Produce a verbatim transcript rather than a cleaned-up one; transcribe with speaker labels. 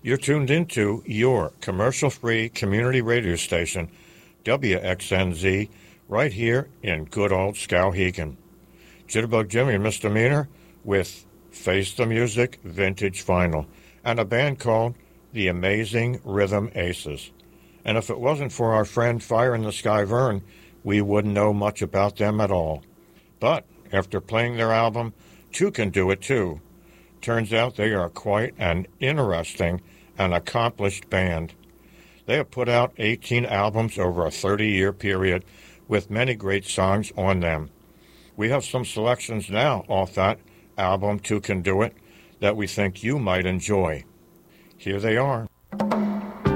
Speaker 1: You're tuned into your commercial-free community radio station, W X N Z, right here in good old Skowhegan. Jitterbug Jimmy and Misdemeanor with Face the Music Vintage Vinyl, and a band called The Amazing Rhythm Aces. And if it wasn't for our friend Fire in the Sky Vern, we wouldn't know much about them at all. But after playing their album, Two Can Do It Too, turns out they are quite an interesting and accomplished band. They have put out eighteen albums over a thirty-year period with many great songs on them. We have some selections now off that album, Two Can Do It, that we think you might enjoy. Here they are.